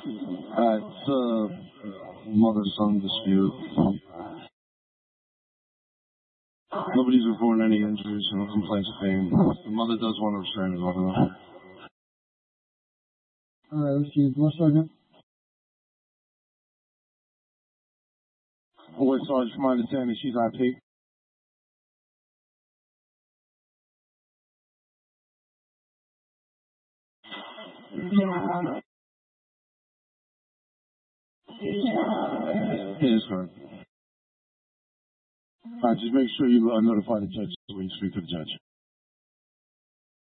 It's mother-son dispute. Nobody's reporting any injuries, no complaints of pain. The mother does want to restrain her daughter, though. All right, let's see. What's Sergeant? Boy, Sarge, from my understanding, she's IP. It is correct. All right, just make sure you notify the judge when you speak to the judge.